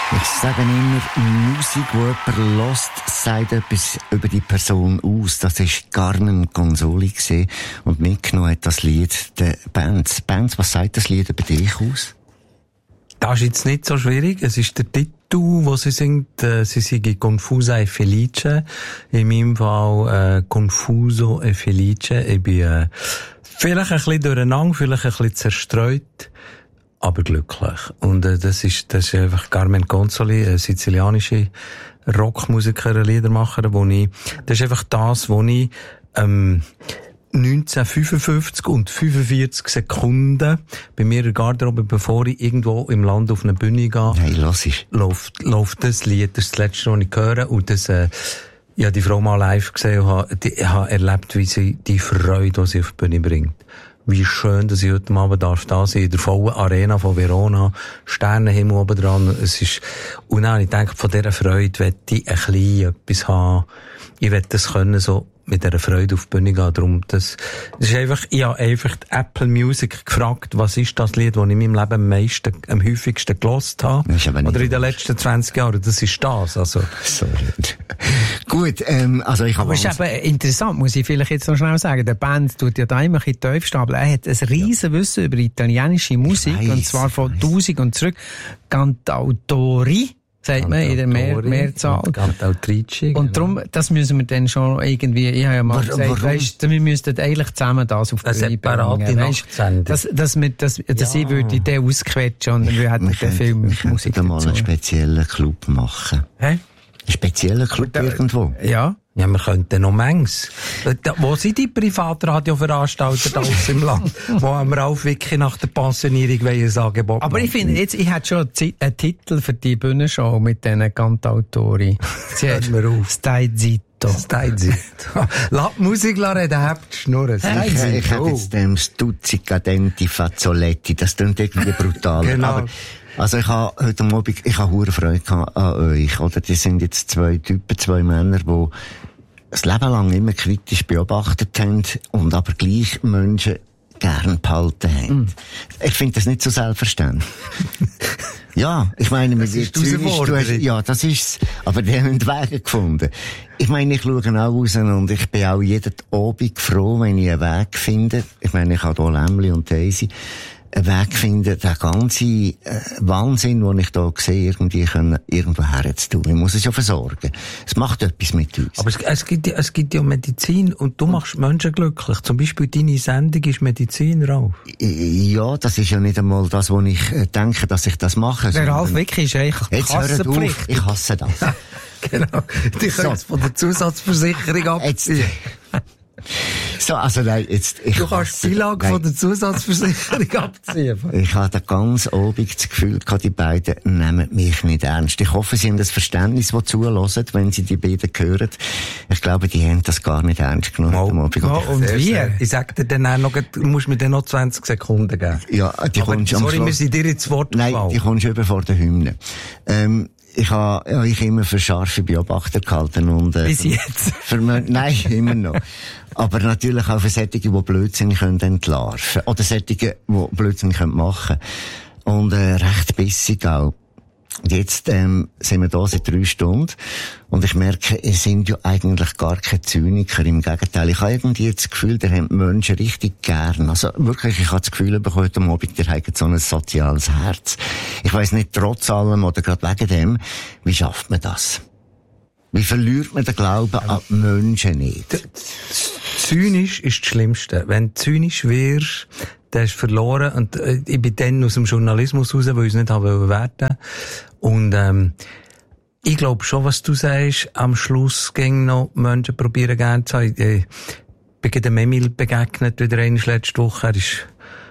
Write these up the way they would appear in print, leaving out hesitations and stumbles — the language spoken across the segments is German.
Ich sage immer, Musik, die jemand hört, sagt etwas über die Person aus. Das war Carmen Consoli und mitgenommen hat das Lied der Bands. Bands, was sagt das Lied über dich aus? Das ist jetzt nicht so schwierig. Es ist der Titel, wo sie singt. Sie singt Confusa e Felice. In meinem Fall Confuso e Felice. Ich bin vielleicht ein bisschen durcheinander, vielleicht ein bisschen zerstreut, aber glücklich. Und das ist einfach Carmen Consoli, eine sizilianische Rockmusikerin, Liedermacherin, das ist einfach das, wo ich 1955 und 45 Sekunden bei mir in der Garderobe, bevor ich irgendwo im Land auf eine Bühne gehe, hey, läuft das Lied. Das ist das Letzte, was ich höre. Und das, ich habe die Frau mal live gesehen und habe erlebt, wie sie die Freude, die sie auf die Bühne bringt. Wie schön, dass ich heute Abend da sein darf, in der vollen Arena von Verona, Sternenhimmel oben dran. Es ist, und dann, ich denke, von dieser Freude möchte ich ein bisschen etwas haben. Ich möchte das können, so mit dieser Freude auf die Bühne gehen. Darum, das ist einfach, ich habe einfach die Apple Music gefragt, was ist das Lied, das ich in meinem Leben am häufigsten gehört habe. Oder in den letzten 20 Jahren. Das ist das, also. Sorry. Gut, also ich habe... Aber es ist eben interessant, muss ich vielleicht jetzt noch schnell sagen. Der Band tut ja da immer ein bisschen tief stapeln. Er hat ein riesen Wissen über italienische Musik, und zwar von 1000 und zurück. Cantautori, sagt man in der Mehrzahl. Cantautrici. Und darum, das müssen wir dann schon irgendwie, ich habe ja mal gesagt, weißt, wir müssten eigentlich zusammen das auf die Bühne bringen. Dass ich würde den ausquetschen und dann hätten wir den Film mit Musik dazu. Mal einen speziellen Club machen. Hä? Einen speziellen Club irgendwo? Ja. Ja, wir könnten noch manches. Wo sind die Privatradioveranstalter da aus im Land? Wo haben wir auch wirklich nach der Pensionierung ein Angebot? Aber ich finde, jetzt, ich hätte schon einen Titel für die Bühnenshow mit diesen Cantautori. Hört mir auf. Stai zitto. Lass die Musik reden, habt die Schnurren. Ich hätte jetzt dem Stuzzica Denti Fazzoletti, das klingt irgendwie brutal. Genau. Aber also ich habe heute Abend, hure Freude an euch, oder? Die sind jetzt zwei Männer, die das Leben lang immer kritisch beobachtet haben und aber gleich Menschen gern behalten haben. Ich finde das nicht so selbstverständlich. Ja, ich meine, das ist zynisch, ja, das ist's. Aber die haben Wege gefunden. Ich meine, ich schaue auch raus und ich bin auch jeden Abend froh, wenn ich einen Weg finde. Ich meine, ich habe hier Lämmli und Daisy. Einen Weg finden, den ganzen Wahnsinn, den ich da sehe, irgendwie irgendwo herzutun. Ich muss es ja versorgen. Es macht etwas mit uns. Aber es gibt ja Medizin und du machst Menschen glücklich. Zum Beispiel deine Sendung ist Medizin, Ralf. Ja, das ist ja nicht einmal das, wo ich denke, dass ich das mache. Der Ralf Wick ist eigentlich Kassenpflicht. Ich hasse das. Genau. Die können es von der Zusatzversicherung abziehen. So, also nein, jetzt... Du kannst die Beilage von der Zusatzversicherung abziehen. Ich hatte ganz obig das Gefühl, die beiden nehmen mich nicht ernst. Ich hoffe, sie haben das Verständnis, das zuhören, wenn sie die beiden hören. Ich glaube, die haben das gar nicht ernst genommen. Und wir? Ich sag dir dann auch noch, du musst mir dann noch 20 Sekunden geben. Ja, die kommst am Schluss. Sorry, wir sind dir ins Wort gefallen. Nein, die kommst über vor der Hymne. Ich habe euch immer für scharfe Beobachter gehalten und bis jetzt? Nein, immer noch. Aber natürlich auch für solche, die Blödsinn können entlarven. Oder solche, die Blödsinn machen können. Und recht bissig auch. Und jetzt sind wir da seit 3 Stunden und ich merke, ihr sind ja eigentlich gar keine Zyniker. Im Gegenteil, ich habe irgendwie das Gefühl, der haben Menschen richtig gern. Also wirklich, ich habe das Gefühl, heute Abend, der hat so ein soziales Herz. Ich weiss nicht, trotz allem oder gerade wegen dem, wie schafft man das? Wie verliert man den Glauben an die Menschen nicht? Zynisch ist das Schlimmste. Wenn du zynisch wirst, dann hast du verloren. Und ich bin dann aus dem Journalismus raus, weil ich es nicht haben werden. Und ich glaube schon, was du sagst, am Schluss gehen noch Menschen probieren gerne zu haben. Ich bin dem Emil begegnet, wieder letzte Woche. Er ist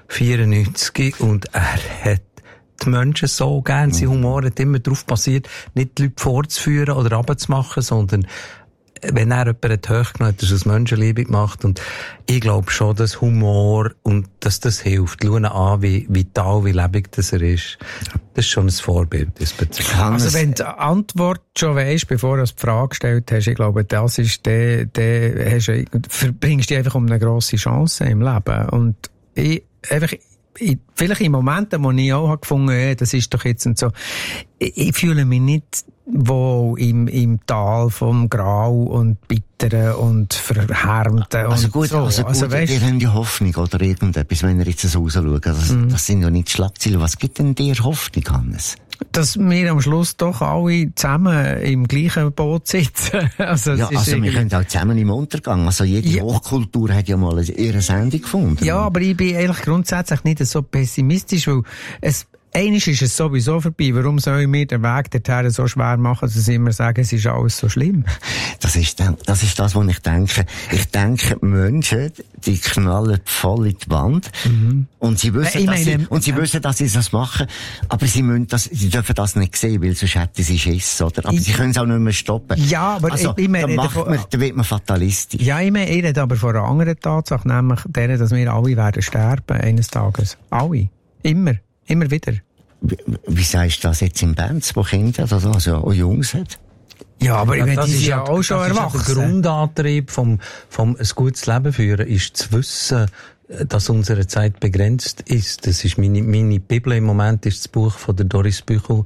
94 und er hat die Menschen so gern. Sein Humor hat immer darauf basiert, nicht die Leute vorzuführen oder runterzumachen, sondern wenn er jemanden hochgenommen hat, dass er es Menschenliebe gemacht. Und ich glaube schon, dass Humor und dass das hilft. Schau ihn an, wie vital, wie lebendig das er ist. Das ist schon ein Vorbild. Also wenn du die Antwort schon weisst, bevor du die Frage gestellt hast, ich glaube, das ist verbringst du einfach um eine grosse Chance im Leben. Und vielleicht in Momenten, wo ich auch gefunden habe, das ist doch jetzt und so, ich fühle mich nicht wohl im Tal vom Grau und Bitteren und Verhärmten. Also gut, so. Weißt, ihr habt ja Hoffnung oder irgendetwas, wenn ihr jetzt so rausschaut. Das sind ja nicht Schlagzeilen. Was gibt denn dir Hoffnung, Hannes? Dass wir am Schluss doch alle zusammen im gleichen Boot sitzen. Wir können auch zusammen im Untergang. Also jede Hochkultur hat ja mal ihre Sendung gefunden. Ja, aber ich bin eigentlich grundsätzlich nicht so pessimistisch, weil einiges ist es sowieso vorbei. Warum soll ich mir den Weg dorthin so schwer machen, dass ich immer sage, es ist alles so schlimm? Das ist das, was ich denke. Ich denke, die Menschen, die knallen voll in die Wand. Und sie wissen, dass sie das machen. Aber sie dürfen das nicht sehen, weil sonst hätten sie Schiss, oder? Aber sie können es auch nicht mehr stoppen. Ja, aber also, da wird man fatalistisch. Ja, ich rede aber von einer anderen Tatsache, nämlich der, dass wir alle werden sterben eines Tages. Alle. Immer wieder. Wie sagst du das jetzt in Bands, wo Kinder also auch Jungs hat? Ja, aber ich meine, die sind ja auch schon erwachsen. Der Grundantrieb vom ein gutes Leben führen ist zu wissen, dass unsere Zeit begrenzt ist. Das ist meine Bibel im Moment, ist das Buch von der Doris Büchel.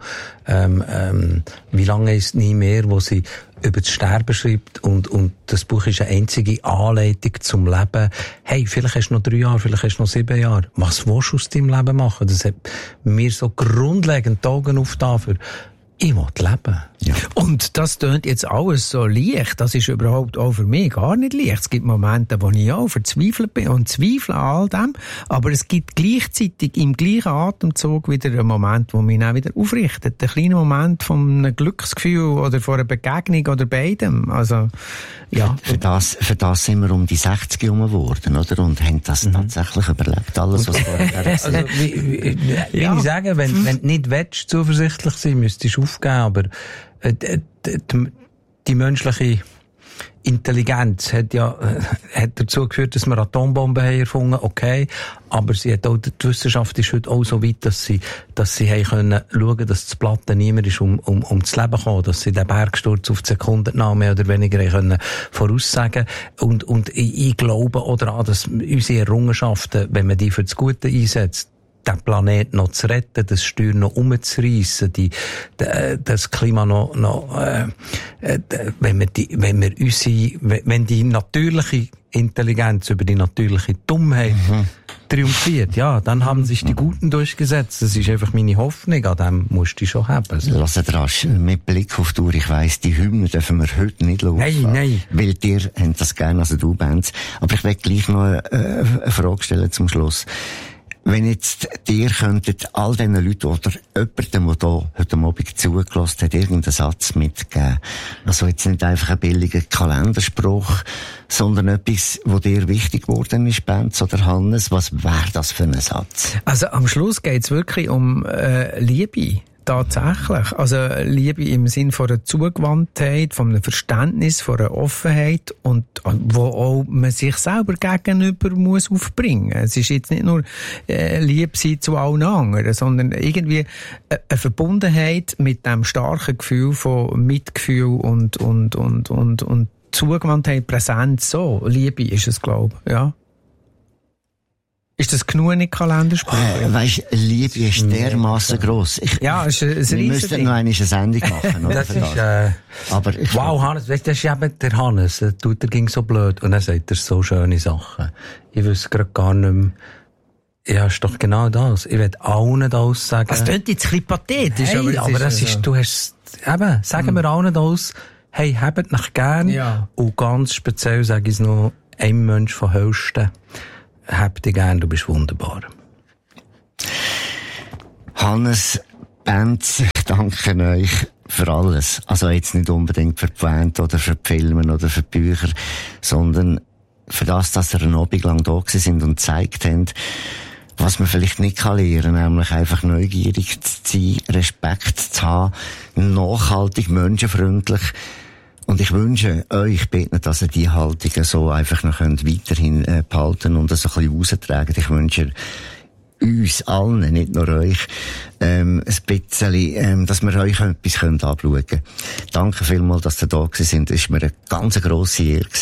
Wie lange ist nie mehr, wo sie über das Sterben schreibt und das Buch ist eine einzige Anleitung zum Leben. Hey, vielleicht hast du noch 3 Jahre, vielleicht hast du noch 7 Jahre. Was willst du aus deinem Leben machen? Das hat mir so grundlegend die Augen aufgetan für ich will leben. Ja. Und das tönt jetzt alles so leicht. Das ist überhaupt auch für mich gar nicht leicht. Es gibt Momente, wo ich auch verzweifelt bin und zweifle an all dem. Aber es gibt gleichzeitig im gleichen Atemzug wieder einen Moment, wo mich auch wieder aufrichtet. Ein kleiner Moment von einem Glücksgefühl oder von einer Begegnung oder beidem. Also, ja. Für das sind wir um die 60 geworden, oder? Und haben das tatsächlich überlebt. Alles, was vorher also, wie ich sagen, wenn du nicht willst, zuversichtlich sein, müsstest du aufgeben. Aber die menschliche Intelligenz hat dazu geführt, dass wir Atombomben haben erfunden, okay, aber die Wissenschaft ist heute auch so weit, dass sie haben können schauen, dass das Platte niemand ist um das Leben gekommen, dass sie den Bergsturz auf die Sekundennahme mehr oder weniger können voraussagen und ich glaube auch daran, dass unsere Errungenschaften, wenn man die für das Gute einsetzt, den Planet noch zu retten, das Steuer noch umzureissen, das Klima wenn die natürliche Intelligenz über die natürliche Dummheit triumphiert, ja, dann haben sich die Guten durchgesetzt. Das ist einfach meine Hoffnung, an dem musst du schon haben. Lass rasch, mit Blick auf die Uhr, ich weiss, die Hymne dürfen wir heute nicht laufen. Nein. Weil dir haben das gerne, also du Bands. Aber ich will gleich noch eine Frage stellen zum Schluss. Wenn jetzt dir könntet all diesen Leuten oder jemandem, der da heute Abend zugelassen hat, irgendeinen Satz mitgeben. Also jetzt nicht einfach ein billiger Kalenderspruch, sondern etwas, wo dir wichtig geworden ist, Benz oder Hannes. Was wäre das für ein Satz? Also am Schluss geht's wirklich um Liebe. Tatsächlich. Also Liebe im Sinn von einer Zugewandtheit, von einem Verständnis, von einer Offenheit und wo auch man sich selber gegenüber muss aufbringen. Es ist jetzt nicht nur Liebe sein zu allen anderen, sondern irgendwie eine Verbundenheit mit dem starken Gefühl von Mitgefühl und Zugewandtheit, Präsenz. So, Liebe ist es, glaube ich, ja. Ist das genug in Kalenderspruch? Weisst, Liebe ist dermassen gross. Ja, es ist ein wir müssten noch eine Sendung machen, oder? Das ist, aber wow, Hannes, weißt du, das ist eben der Hannes, der ging so blöd und er sagt er so schöne Sachen. Ich wüsste gerade gar nicht mehr. Ja, ist doch genau das. Ich will allen das sagen. Das klingt jetzt ein bisschen pathetisch, hey, aber das ist, du hast, eben, sagen wir allen das, hey, habt mich gern. Ja. Und ganz speziell sage ich es noch, ein Mensch von Höchsten. Hab dich gern, du bist wunderbar. Hannes, Benz, ich danke euch für alles. Also jetzt nicht unbedingt für die Band oder für die Filme oder für die Bücher, sondern für das, dass ihr einen Abend lang da sind und gezeigt habt, was man vielleicht nicht kann lernen, nämlich einfach neugierig zu sein, Respekt zu haben, nachhaltig, menschenfreundlich. Und ich wünsche euch, beten, dass ihr die Haltung so einfach noch weiterhin behalten und das ein bisschen raustragen. Ich wünsche uns allen, nicht nur euch, ein bisschen, dass wir euch etwas anschauen können. Danke vielmals, dass ihr da gewesen sind. Es war mir eine ganz grosse Ehre gewesen.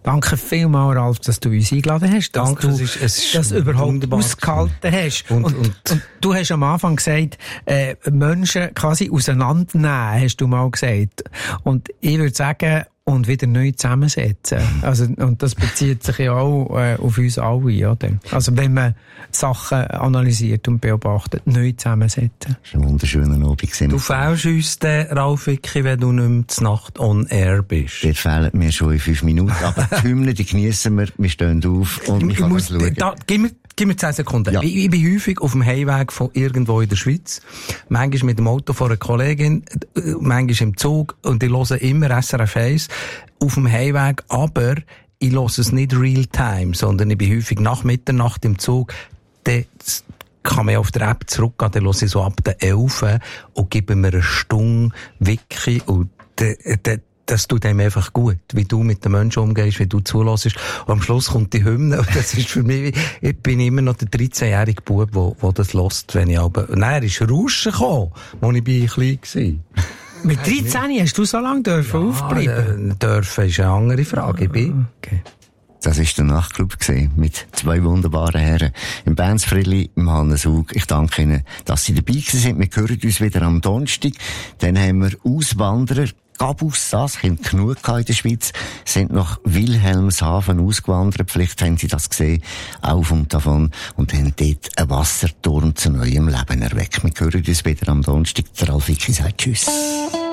Danke vielmals, Ralf, dass du uns eingeladen hast. Danke, dass du das überhaupt ausgehalten hast. Und du hast am Anfang gesagt, Menschen quasi auseinandernehmen, hast du mal gesagt. Und ich würde sagen, und wieder neu zusammensetzen. Also, und das bezieht sich ja auch auf uns alle, oder? Also, wenn man Sachen analysiert und beobachtet, neu zusammensetzen. Das war ein wunderschöner Abend. Du fehlst uns den, Ralf Wicki, wenn du nicht mehr zur Nacht on air bist. Der fehlt mir schon in 5 Minuten, aber die Hymne, die geniessen wir stehen auf und ich kann das schauen. Gib mir 10 Sekunden. Ja. Ich bin häufig auf dem Heimweg von irgendwo in der Schweiz. Manchmal mit dem Auto von einer Kollegin, manchmal im Zug. Und ich höre immer SRF 1 auf dem Heimweg. Aber ich höre es nicht real time, sondern ich bin häufig nach Mitternacht im Zug. Dann kann man auf der App zurückgehen, dann höre ich so ab der 11 und gebe mir eine Stunde Wiki und das tut einem einfach gut, wie du mit den Menschen umgehst, wie du zulässt. Und am Schluss kommt die Hymne und das ist für mich, ich bin immer noch der 13-jährige Bub, wo das hört, wenn ich aber, nein, er ist Rauschen gekommen, als ich klein war. Mit 13 hast du so lange aufbleiben? Dürfen ist eine andere Frage. Okay. Das war der Nachtclub mit 2 wunderbaren Herren. Im Bensfriedli, im Hannesug. Ich danke Ihnen, dass Sie dabei sind. Wir hören uns wieder am Donnerstag. Dann haben wir Auswanderer. Gabus, das kommt genug in der Schweiz, sind nach Wilhelmshaven ausgewandert. Vielleicht haben Sie das gesehen, auf und davon. Und haben dort einen Wasserturm zu neuem Leben erweckt. Wir hören uns wieder am Donnerstag. Der Ralf Wicki sagt Tschüss.